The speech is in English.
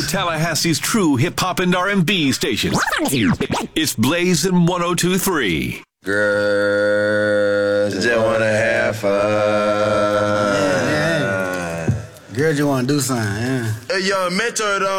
Tallahassee's true hip-hop and R&B station. It's Blazing 102.3. Girls just wanna have fun. Girls just wanna do something, yeah. Hey, young mentor, though.